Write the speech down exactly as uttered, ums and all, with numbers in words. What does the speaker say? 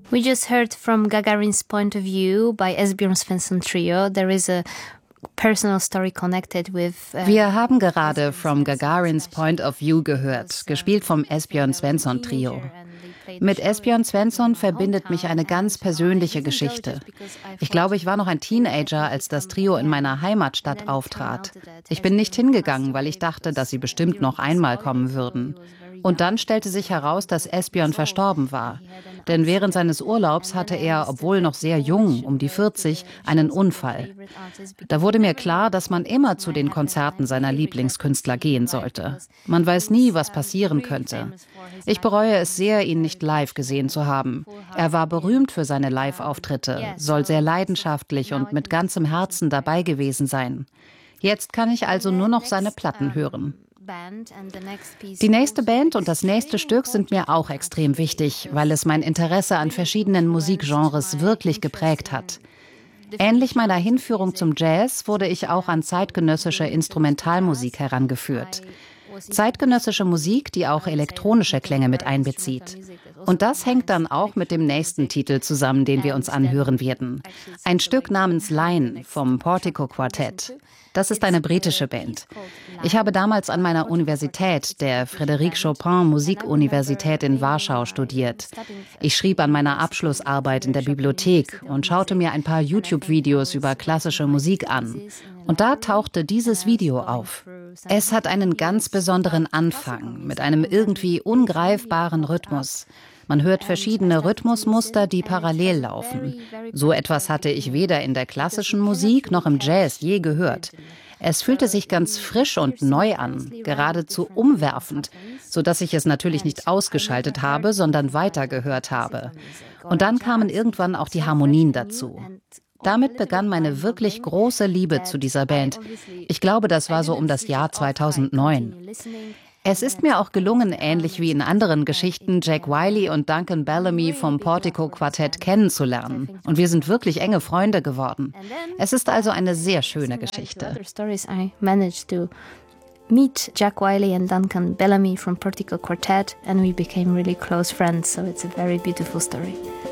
We just heard from Gagarin's Point of View by Esbjörn Svensson Trio. There is a personal story connected with, uh, Wir haben gerade From Gagarin's Point of View gehört, gespielt vom Esbjörn Svensson Trio. Mit Esbjörn Svensson verbindet mich eine ganz persönliche Geschichte. Ich glaube, ich war noch ein Teenager, als das Trio in meiner Heimatstadt auftrat. Ich bin nicht hingegangen, weil ich dachte, dass sie bestimmt noch einmal kommen würden. Und dann stellte sich heraus, dass Esbjörn verstorben war. Denn während seines Urlaubs hatte er, obwohl noch sehr jung, um die vierzig, einen Unfall. Da wurde mir klar, dass man immer zu den Konzerten seiner Lieblingskünstler gehen sollte. Man weiß nie, was passieren könnte. Ich bereue es sehr, ihn nicht live gesehen zu haben. Er war berühmt für seine Live-Auftritte, soll sehr leidenschaftlich und mit ganzem Herzen dabei gewesen sein. Jetzt kann ich also nur noch seine Platten hören. Die nächste Band und das nächste Stück sind mir auch extrem wichtig, weil es mein Interesse an verschiedenen Musikgenres wirklich geprägt hat. Ähnlich meiner Hinführung zum Jazz wurde ich auch an zeitgenössische Instrumentalmusik herangeführt. Zeitgenössische Musik, die auch elektronische Klänge mit einbezieht. Und das hängt dann auch mit dem nächsten Titel zusammen, den wir uns anhören werden. Ein Stück namens Line vom Portico Quartet. Das ist eine britische Band. Ich habe damals an meiner Universität, der Frédéric Chopin Musikuniversität in Warschau, studiert. Ich schrieb an meiner Abschlussarbeit in der Bibliothek und schaute mir ein paar YouTube-Videos über klassische Musik an. Und da tauchte dieses Video auf. Es hat einen ganz besonderen Anfang mit einem irgendwie ungreifbaren Rhythmus. Man hört verschiedene Rhythmusmuster, die parallel laufen. So etwas hatte ich weder in der klassischen Musik noch im Jazz je gehört. Es fühlte sich ganz frisch und neu an, geradezu umwerfend, sodass ich es natürlich nicht ausgeschaltet habe, sondern weitergehört habe. Und dann kamen irgendwann auch die Harmonien dazu. Damit begann meine wirklich große Liebe zu dieser Band. Ich glaube, das war so um das Jahr zweitausendneun. Es ist mir auch gelungen, ähnlich wie in anderen Geschichten, Jack Wiley und Duncan Bellamy vom Portico Quartett kennenzulernen. Und wir sind wirklich enge Freunde geworden. Es ist also eine sehr schöne Geschichte. Meet Jack Wiley and Duncan Bellamy from Portico Quartet, and we became really close friends, so it's a very beautiful story.